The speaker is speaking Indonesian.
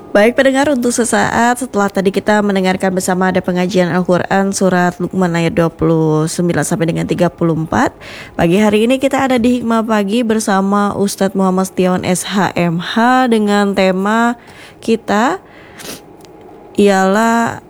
Baik pendengar, untuk sesaat setelah tadi kita mendengarkan bersama ada pengajian Al-Quran surat Luqman ayat 29 sampai dengan 34. Pagi hari ini kita ada di Hikmah Pagi bersama Ustadz Muhammad Setiawan SHMH dengan tema kita ialah